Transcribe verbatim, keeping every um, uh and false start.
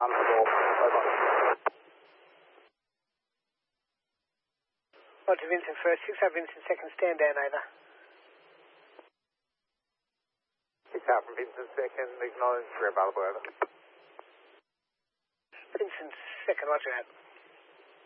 Uncomfortable. Over. Roger, Vincent first, six out Vincent second, stand down, over. six out from Vincent second, acknowledge, we're available, over. Vincent second, roger that.